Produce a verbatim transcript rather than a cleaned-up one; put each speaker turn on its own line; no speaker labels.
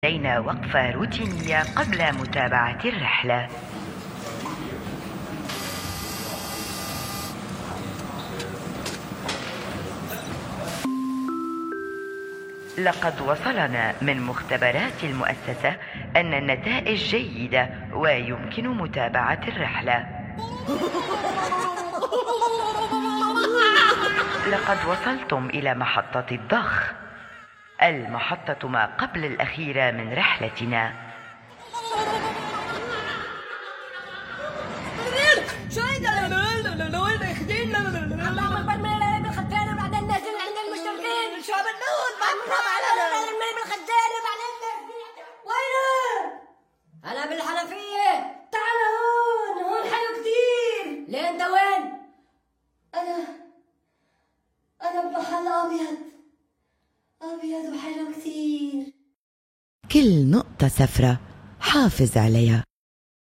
لدينا وقفة روتينية قبل متابعة الرحلة. لقد وصلنا من مختبرات المؤسسة أن النتائج جيدة ويمكن متابعة الرحلة. لقد وصلتم إلى محطة الضخ، المحطة ما قبل الأخيرة من رحلتنا.
شو هيدا؟ وين رايحين؟ اللهم اكبر من العلم الخزانة وبعدين نازل عند المشتركين. شو عم بنقول؟ بعد على الملك بالخزانة وبعدين وينه؟ أنا بالحنفية. تعال هون، هون حلو كتير. ليه أنت وين؟ أنا أنا بمحل أبيض أبيض وحلو كتير.
كل نقطة سفرة حافظ عليها.